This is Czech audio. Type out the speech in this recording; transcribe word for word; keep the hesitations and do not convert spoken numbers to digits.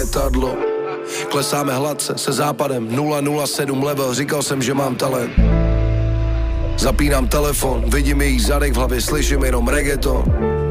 letadlo. Klesáme hladce se západem, nula nula sedm level, říkal jsem, že mám talent. Zapínám telefon, vidím její zadek v hlavě, slyším jenom reggaeton.